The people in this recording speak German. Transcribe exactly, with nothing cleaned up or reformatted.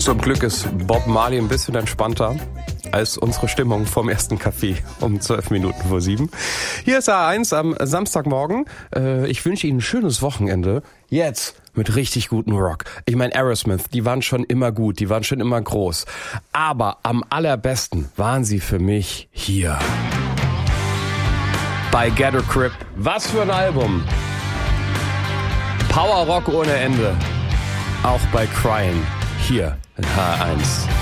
Zum Glück ist Bob Marley ein bisschen entspannter als unsere Stimmung vom ersten Kaffee um zwölf Minuten vor sieben. Hier ist A eins am Samstagmorgen. Ich wünsche Ihnen ein schönes Wochenende. Jetzt mit richtig gutem Rock. Ich meine, Aerosmith, die waren schon immer gut, die waren schon immer groß. Aber am allerbesten waren sie für mich hier. Bei Get a Grip. Was für ein Album. Power Rock ohne Ende. Auch bei Crying. Hier in H eins.